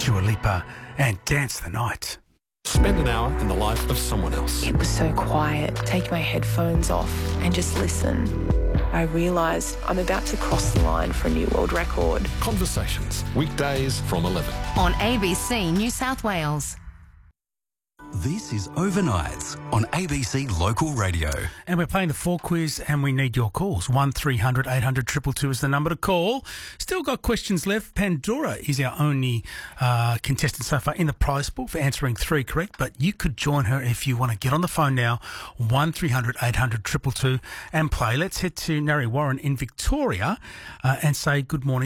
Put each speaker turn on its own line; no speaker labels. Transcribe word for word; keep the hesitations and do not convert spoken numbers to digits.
Dua Lipa and Dance the Night.
Spend an hour in the life of someone else.
It was so quiet. Take my headphones off and just listen. I realised I'm about to cross the line for a new world record.
Conversations, weekdays from eleven.
On A B C New South Wales.
This is Overnights on A B C Local Radio.
And we're playing the Four Quiz and we need your calls. one three hundred eight hundred two two two is the number to call. Still got questions left. Pandora is our only uh, contestant so far in the prize pool for answering three correct, but you could join her if you want to get on the phone now. one three hundred eight hundred two two two and play. Let's head to Narre Warren in Victoria uh, and say good morning